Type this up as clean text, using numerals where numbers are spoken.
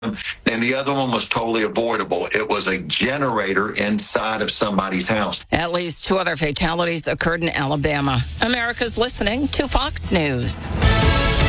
and the other one was totally avoidable. It was a generator inside of somebody's house. At least 2 other fatalities occurred in Alabama. America's listening to Fox News.